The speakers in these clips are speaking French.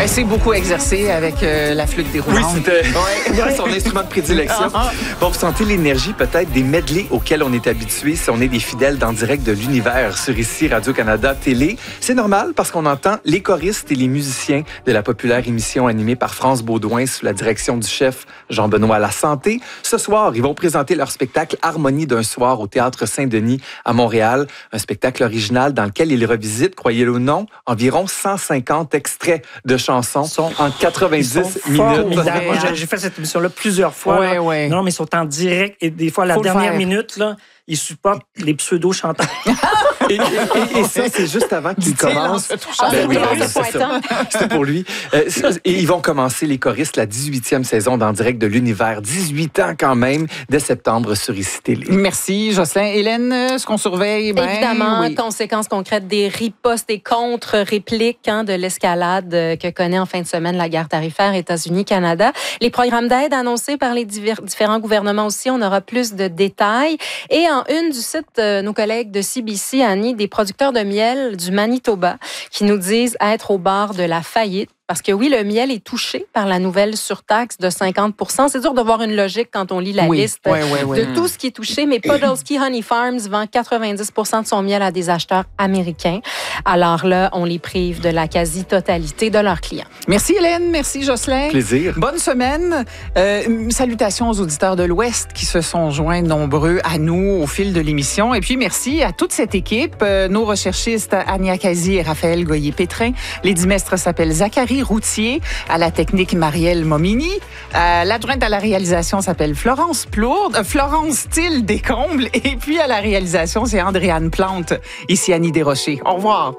Elle s'est beaucoup exercée avec la flûte déroulante. Oui, c'était son instrument de prédilection. Bon, vous sentez l'énergie peut-être des medleys auxquels on est habitué si on est des fidèles d'En direct de l'univers sur ici Radio-Canada Télé. C'est normal parce qu'on entend les choristes et les musiciens de la populaire émission animée par France Baudouin sous la direction du chef Jean-Benoît Lasanté. Ce soir, ils vont présenter leur spectacle Harmonie d'un soir au Théâtre Saint-Denis à Montréal. Un spectacle original dans lequel ils revisitent, croyez-le ou non, environ 150 extraits de chansons en 90 minutes. Moi, j'ai fait cette émission-là plusieurs fois. Ouais. Non, mais ils sont en direct et des fois, à la dernière minute, là, ils supportent les pseudo-chanteurs. Et ça, c'est juste avant qu'ils commencent. C'était pour lui. Et ils vont commencer, les choristes, la 18e saison d'En direct de l'univers. 18 ans quand même, dès septembre sur ICI Télé. Merci, Jocelyn. Hélène, ce qu'on surveille, évidemment, conséquences concrètes des ripostes et contre-répliques de l'escalade que connaît en fin de semaine la guerre tarifaire États-Unis-Canada. Les programmes d'aide annoncés par les différents gouvernements aussi, on aura plus de détails. Et en une du site, nos collègues de CBC, Annie, des producteurs de miel du Manitoba qui nous disent être au bord de la faillite. Parce que oui, le miel est touché par la nouvelle surtaxe de 50 %. C'est dur de voir une logique quand on lit la liste de tout ce qui est touché. Mais Podolsky Honey Farms vend 90 % de son miel à des acheteurs américains. Alors là, on les prive de la quasi-totalité de leurs clients. Merci Hélène, merci Jocelyn. Plaisir. Bonne semaine. Salutations aux auditeurs de l'Ouest qui se sont joints nombreux à nous au fil de l'émission. Et puis merci à toute cette équipe, nos recherchistes Ania Kazi et Raphaël Goyer-Pétrin. Les dimestres s'appellent Zachary Routier, à la technique Marielle Momini. L'adjointe à la réalisation s'appelle Florence Plourde, Florence Thiel Descombles. Et puis à la réalisation, c'est Andréane Plante. Ici Annie Desrochers. Au revoir.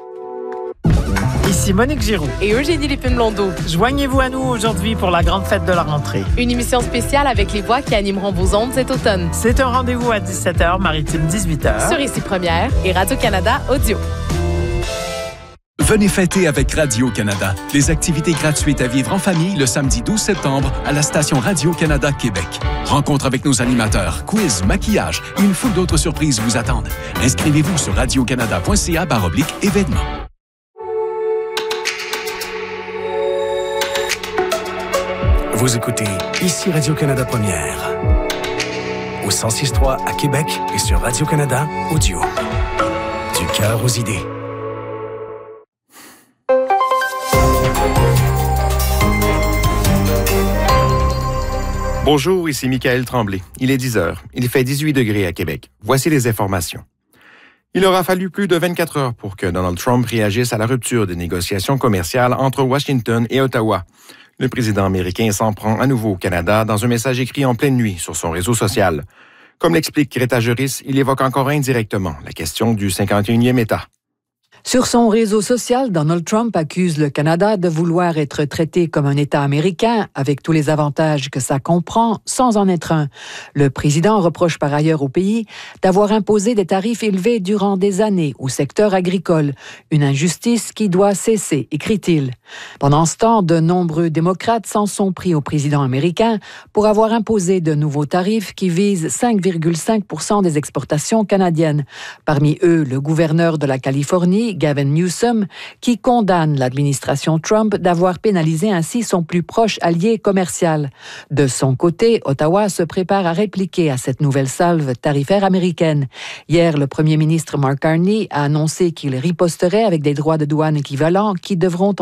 Ici Monique Giroux. Et Eugénie Lépine-Blondeau. Joignez-vous à nous aujourd'hui pour la grande fête de la rentrée. Une émission spéciale avec les voix qui animeront vos ondes cet automne. C'est un rendez-vous à 17h, maritime 18h. Sur ICI Première et Radio-Canada Audio. Venez fêter avec Radio-Canada. Les activités gratuites à vivre en famille le samedi 12 septembre à la station Radio-Canada Québec. Rencontre avec nos animateurs, quiz, maquillage et une foule d'autres surprises vous attendent. Inscrivez-vous sur radiocanada.ca/événements. Vous écoutez ici Radio-Canada Première. Au 106.3 à Québec et sur Radio-Canada Audio. Du cœur aux idées. Bonjour, ici Michael Tremblay. Il est 10 heures. Il fait 18 degrés à Québec. Voici les informations. Il aura fallu plus de 24 heures pour que Donald Trump réagisse à la rupture des négociations commerciales entre Washington et Ottawa. Le président américain s'en prend à nouveau au Canada dans un message écrit en pleine nuit sur son réseau social. Comme l'explique Greta Juris, il évoque encore indirectement la question du 51e État. Sur son réseau social, Donald Trump accuse le Canada de vouloir être traité comme un État américain, avec tous les avantages que ça comprend, sans en être un. Le président reproche par ailleurs au pays d'avoir imposé des tarifs élevés durant des années au secteur agricole, une injustice qui doit cesser, écrit-il. Pendant ce temps, de nombreux démocrates s'en sont pris au président américain pour avoir imposé de nouveaux tarifs qui visent 5,5 % des exportations canadiennes. Parmi eux, le gouverneur de la Californie, Gavin Newsom, qui condamne l'administration Trump d'avoir pénalisé ainsi son plus proche allié commercial. De son côté, Ottawa se prépare à répliquer à cette nouvelle salve tarifaire américaine. Hier, le premier ministre Mark Carney a annoncé qu'il riposterait avec des droits de douane équivalents qui devront